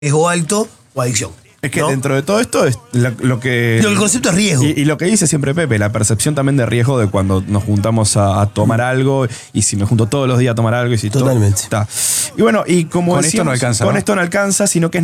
riesgo alto o adicción. Es que ¿no? dentro de todo esto es lo que... El concepto es riesgo. Y lo que dice siempre Pepe, la percepción también de riesgo de cuando nos juntamos a tomar algo, y si me junto todos los días a tomar algo, y si Totalmente. está. Y bueno, y como Con decíamos, esto no alcanza, con ¿no? esto no alcanza, sino que es